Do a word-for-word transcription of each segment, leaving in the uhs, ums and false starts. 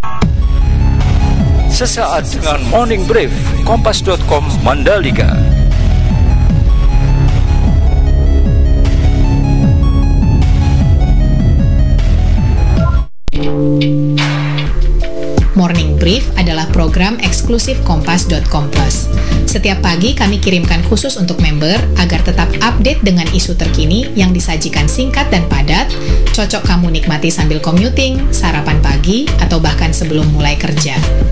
Sesaat dengan Morning Brief Kompas dot com Mandalika. Morning Brief adalah program eksklusif Kompas dot com Plus. Setiap pagi kami kirimkan khusus untuk member agar tetap update dengan isu terkini yang disajikan singkat dan padat, cocok kamu nikmati sambil commuting, sarapan pagi, atau bahkan sebelum mulai kerja.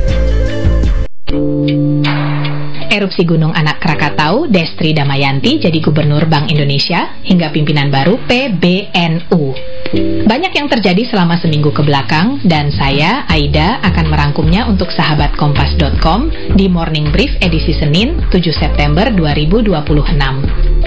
Erupsi Gunung Anak Krakatau, Destri Damayanti jadi Gubernur Bank Indonesia hingga pimpinan baru P B N U. Banyak yang terjadi selama seminggu ke belakang dan saya, Aida, akan merangkumnya untuk sahabat Kompas dot com di Morning Brief edisi Senin, tujuh September dua ribu dua puluh enam.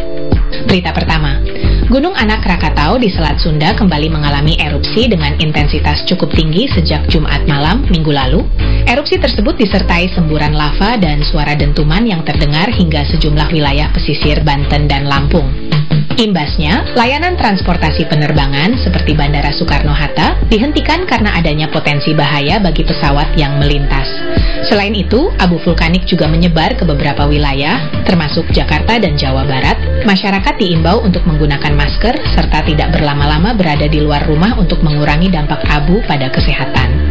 Berita pertama, Gunung Anak Krakatau di Selat Sunda kembali mengalami erupsi dengan intensitas cukup tinggi sejak Jumat malam minggu lalu. Erupsi tersebut disertai semburan lava dan suara dentuman yang terdengar hingga sejumlah wilayah pesisir Banten dan Lampung. Imbasnya, layanan transportasi penerbangan seperti Bandara Soekarno-Hatta dihentikan karena adanya potensi bahaya bagi pesawat yang melintas. Selain itu, abu vulkanik juga menyebar ke beberapa wilayah, termasuk Jakarta dan Jawa Barat. Masyarakat diimbau untuk menggunakan masker serta tidak berlama-lama berada di luar rumah untuk mengurangi dampak abu pada kesehatan.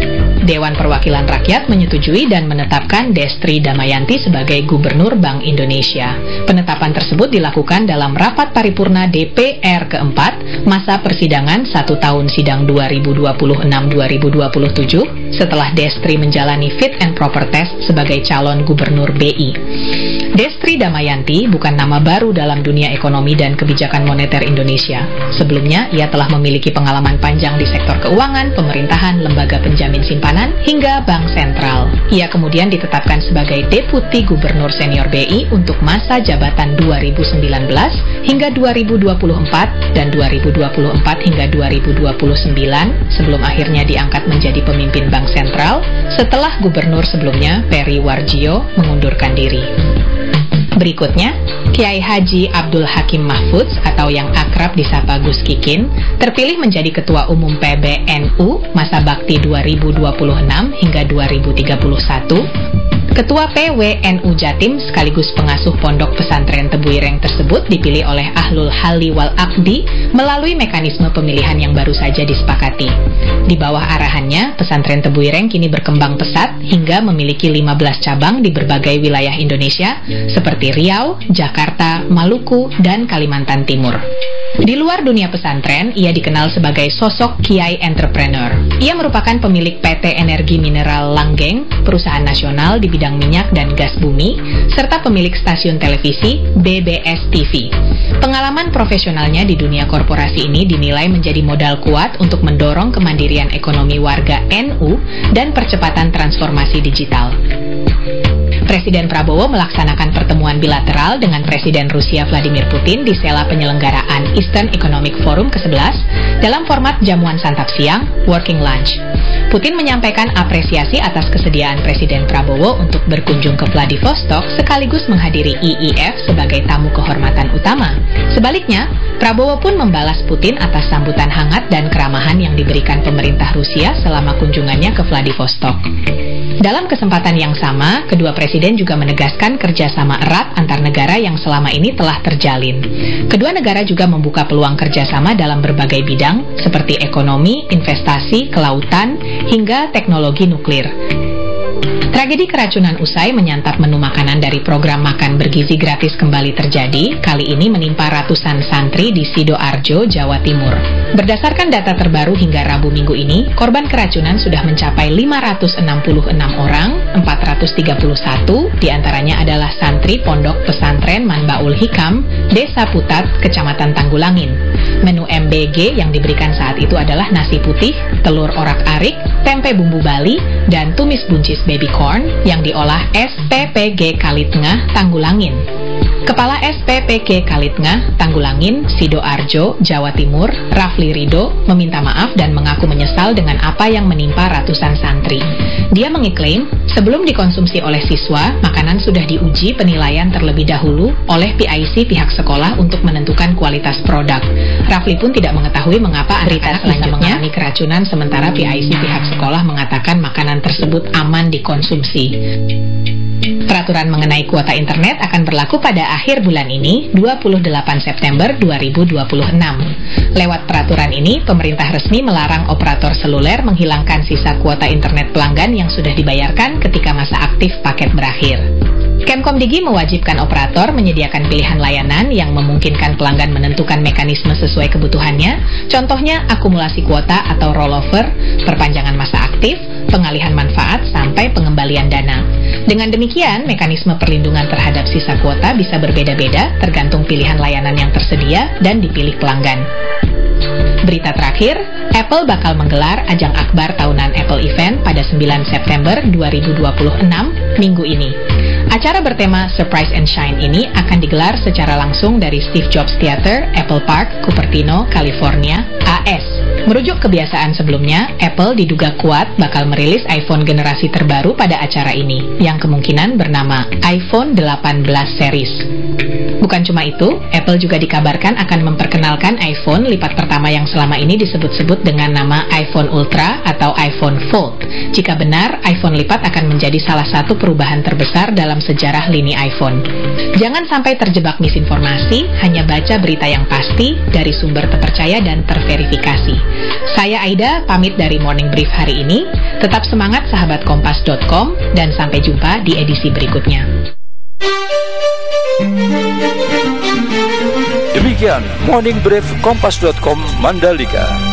Dewan Perwakilan Rakyat menyetujui dan menetapkan Destri Damayanti sebagai Gubernur Bank Indonesia. Penetapan tersebut dilakukan dalam rapat paripurna D P R keempat masa persidangan satu tahun sidang dua ribu dua puluh enam sampai dua ribu dua puluh tujuh setelah Destri menjalani fit and proper test sebagai calon Gubernur B I. Destri Damayanti bukan nama baru dalam dunia ekonomi dan kebijakan moneter Indonesia. Sebelumnya, ia telah memiliki pengalaman panjang di sektor keuangan, pemerintahan, lembaga penjamin simpanan, hingga Bank Sentral. Ia kemudian ditetapkan sebagai Deputi Gubernur Senior B I untuk masa jabatan dua ribu sembilan belas hingga dua ribu dua puluh empat dan dua ribu dua puluh empat hingga dua ribu dua puluh sembilan sebelum akhirnya diangkat menjadi pemimpin Bank Sentral setelah gubernur sebelumnya Peri Warjio mengundurkan diri. Berikutnya, Kiai Haji Abdul Hakim Mahfudz atau yang akrab disapa Gus Kikin terpilih menjadi Ketua Umum P B N U masa bakti dua ribu dua puluh enam hingga dua ribu tiga puluh satu. Ketua P W N U Jatim sekaligus pengasuh Pondok Pesantren Tebuireng tersebut dipilih oleh Ahlul Halli wal Aqdi melalui mekanisme pemilihan yang baru saja disepakati. Di bawah arahannya, Pesantren Tebuireng kini berkembang pesat hingga memiliki lima belas cabang di berbagai wilayah Indonesia seperti Riau, Jakarta, Maluku, dan Kalimantan Timur. Di luar dunia pesantren, ia dikenal sebagai sosok kiai entrepreneur. Ia merupakan pemilik P T Energi Mineral Langgeng, perusahaan nasional di bidang minyak dan gas bumi, serta pemilik stasiun televisi B B S T V. Pengalaman profesionalnya di dunia korporasi ini dinilai menjadi modal kuat untuk mendorong kemandirian ekonomi warga N U dan percepatan transformasi digital. Presiden Prabowo melaksanakan pertemuan bilateral dengan Presiden Rusia Vladimir Putin di sela penyelenggaraan Eastern Economic Forum kesebelas dalam format jamuan santap siang, working lunch. Putin menyampaikan apresiasi atas kesediaan Presiden Prabowo untuk berkunjung ke Vladivostok sekaligus menghadiri I I F sebagai tamu kehormatan utama. Sebaliknya, Prabowo pun membalas Putin atas sambutan hangat dan keramahan yang diberikan pemerintah Rusia selama kunjungannya ke Vladivostok. Dalam kesempatan yang sama, kedua presiden juga menegaskan kerjasama erat antar negara yang selama ini telah terjalin. Kedua negara juga membuka peluang kerjasama dalam berbagai bidang, seperti ekonomi, investasi, kelautan, hingga teknologi nuklir. Tragedi keracunan usai menyantap menu makanan dari program makan bergizi gratis kembali terjadi, kali ini menimpa ratusan santri di Sidoarjo, Jawa Timur. Berdasarkan data terbaru hingga Rabu minggu ini, korban keracunan sudah mencapai lima ratus enam puluh enam orang, empat ratus tiga puluh satu diantaranya adalah santri Pondok Pesantren Manbaul Hikam, Desa Putat, Kecamatan Tanggulangin. Menu M B G yang diberikan saat itu adalah nasi putih, telur orak-arik, tempe bumbu Bali, dan tumis buncis baby corn yang diolah S P P G Kali Tengah, Tanggulangin. Kepala S P P G Kali Tengah, Tanggulangin, Sidoarjo, Jawa Timur, Rafli Rido, meminta maaf dan mengaku menyesal dengan apa yang menimpa ratusan santri. Dia mengiklaim, sebelum dikonsumsi oleh siswa, makanan sudah diuji penilaian terlebih dahulu oleh P I C pihak sekolah untuk menentukan kualitas produk. Rafli pun tidak mengetahui mengapa anak-anak bisa mengalami keracunan sementara P I C pihak sekolah mengatakan makanan tersebut aman dikonsumsi. Peraturan mengenai kuota internet akan berlaku pada akhir bulan ini, dua puluh delapan September dua ribu dua puluh enam. Lewat peraturan ini, pemerintah resmi melarang operator seluler menghilangkan sisa kuota internet pelanggan yang sudah dibayarkan ketika masa aktif paket berakhir. Kemkomdigi mewajibkan operator menyediakan pilihan layanan yang memungkinkan pelanggan menentukan mekanisme sesuai kebutuhannya, contohnya akumulasi kuota atau rollover, perpanjangan masa aktif, pengalihan manfaat, sampai pengembalian dana. Dengan demikian, mekanisme perlindungan terhadap sisa kuota bisa berbeda-beda tergantung pilihan layanan yang tersedia dan dipilih pelanggan. Berita terakhir, Apple bakal menggelar ajang akbar tahunan Apple Event pada sembilan September dua ribu dua puluh enam, minggu ini. Acara bertema Surprise and Shine ini akan digelar secara langsung dari Steve Jobs Theater, Apple Park, Cupertino, California, A S. Merujuk kebiasaan sebelumnya, Apple diduga kuat bakal merilis iPhone generasi terbaru pada acara ini, yang kemungkinan bernama iPhone delapan belas Series. Bukan cuma itu, Apple juga dikabarkan akan memperkenalkan iPhone lipat pertama yang selama ini disebut-sebut dengan nama iPhone Ultra atau iPhone Fold. Jika benar, iPhone lipat akan menjadi salah satu perubahan terbesar dalam sejarah lini iPhone. Jangan sampai terjebak misinformasi, hanya baca berita yang pasti dari sumber terpercaya dan terverifikasi. Saya Aida, pamit dari Morning Brief hari ini. Tetap semangat sahabat kompas dot com dan sampai jumpa di edisi berikutnya. Demikian Morning Brief Kompas dot com Mandalika.